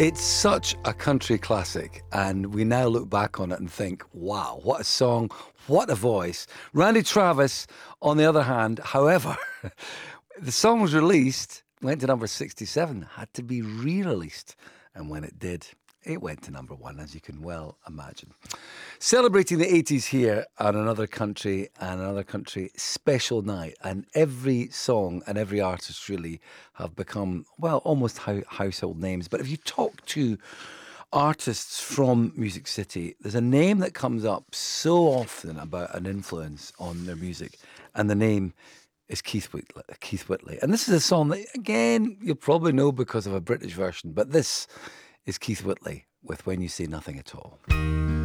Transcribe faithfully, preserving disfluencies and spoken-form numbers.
It's such a country classic, and we now look back on it and think, wow, what a song, what a voice. Randy Travis, on the other hand, however, the song was released, went to number sixty-seven, had to be re-released, and when it did, it went to number one, as you can well imagine. Celebrating the eighties here on Another Country and Another Country special night. And every song and every artist really have become, well, almost hou- household names. But if you talk to artists from Music City, there's a name that comes up so often about an influence on their music. And the name is Keith Whitley. Keith Whitley. And this is a song that, again, you'll probably know because of a British version. But this is Keith Whitley with When You Say Nothing at All.